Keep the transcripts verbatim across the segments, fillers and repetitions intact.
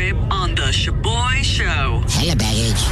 trip on the Shaboy Show. Hello, baggage.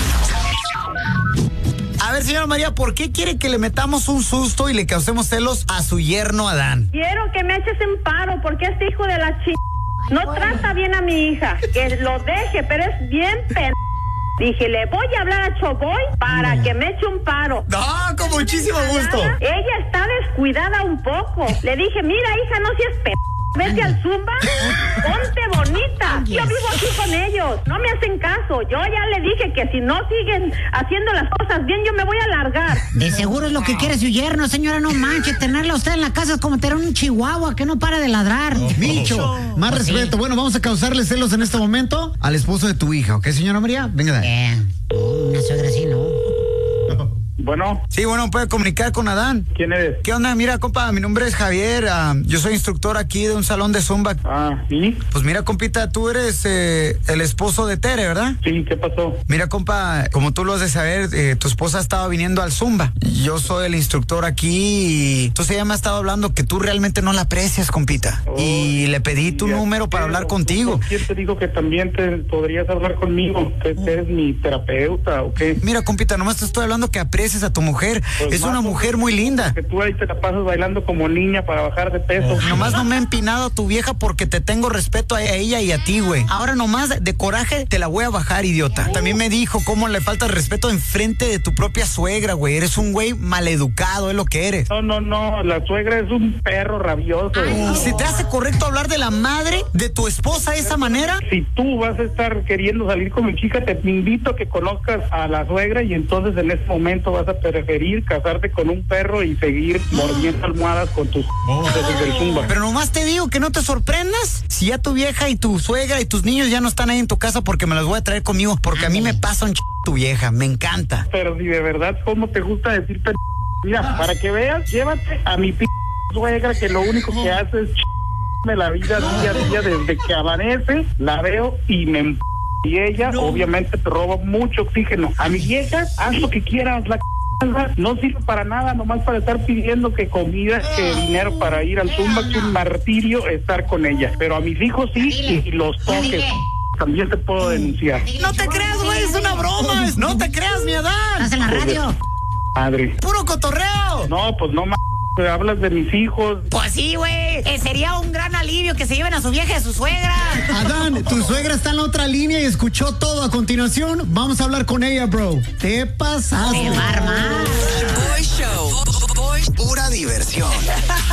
A ver, señora María, ¿por qué quiere que le metamos un susto y le causemos celos a su yerno Adán? Quiero que me eches en paro porque este hijo de la ch... no trata bien a mi hija. Que lo deje, pero es bien pen... Dije, le voy a hablar a Choboy para que me eche un paro. No, con muchísimo gusto. Ella está descuidada un poco. Le dije, mira, hija, no seas p... Vete al Zumba, ponte bonita. Yo vivo aquí con ellos, no me hacen caso. Yo ya le dije que si no siguen haciendo las cosas bien, yo me voy a largar. De seguro es lo que quiere su yerno, señora, no manche. Tenerla usted en la casa es como tener un chihuahua que no para de ladrar. Oh, Micho, más pues respeto. Sí. Bueno, vamos a causarle celos en este momento al esposo de tu hija, ¿ok, señora María? Venga, dale. Eh, una suegra así, ¿no? Bueno. Sí, bueno, puede comunicar con Adán. ¿Quién eres? ¿Qué onda? Mira, compa, mi nombre es Javier. Uh, yo soy instructor aquí de un salón de Zumba. Ah, ¿y? Pues mira, compita, tú eres eh, el esposo de Tere, ¿verdad? Sí, ¿qué pasó? Mira, compa, como tú lo has de saber, eh, tu esposa ha estado viniendo al Zumba. Yo soy el instructor aquí y entonces ella me ha estado hablando que tú realmente no la aprecias, compita. Oh, y le pedí tu número para hablar contigo. ¿Quién te dijo que también te podrías hablar conmigo? ¿Que eres mi terapeuta o qué? Mira, compita, nomás te estoy hablando que aprecies a tu mujer. Pues es una mujer muy linda. Que tú ahí te la pasas bailando como niña para bajar de peso. Oh. Nomás no me he empinado a tu vieja porque te tengo respeto a ella y a ti, güey. Ahora nomás de coraje te la voy a bajar, idiota. También me dijo cómo le falta respeto enfrente de tu propia suegra, güey. Eres un güey maleducado, es lo que eres. No, no, no, la suegra es un perro rabioso. Ay, ¿se te hace correcto hablar de la madre de tu esposa de esa manera? Si tú vas a estar queriendo salir con mi chica, te invito a que conozcas a la suegra y entonces en ese momento vas a preferir casarte con un perro y seguir mordiendo almohadas con tus oh. del Zumba. Pero nomás te digo que no te sorprendas si ya tu vieja y tu suegra y tus niños ya no están ahí en tu casa porque me los voy a traer conmigo, porque a mí me pasa un ch... tu vieja, me encanta. Pero si de verdad, ¿cómo te gusta decir p... Mira, para que veas, llévate a mi p... suegra que lo único que hace es ch... de la vida día a día desde que amanece, la veo y me emp... y ella no. Obviamente te roba mucho oxígeno. A mi vieja, haz lo que quieras, la no sirve para nada, nomás para estar pidiendo que comida, que dinero para ir al Zumba, que un martirio estar con ella. Pero a mis hijos sí, y los toques también te puedo denunciar. No te creas, güey, es una broma. No te creas, mi Adán. Estás en la radio. Madre. Puro cotorreo. No, pues no, ma... hablas de mis hijos. Pues sí, güey. Eh, sería un gran alivio que se lleven a su vieja y a su suegra. Adán, tu suegra está en la otra línea y escuchó todo. A continuación, vamos a hablar con ella, bro. Te pasaste. ¡Qué barba! Boy Show. Boy, pura diversión.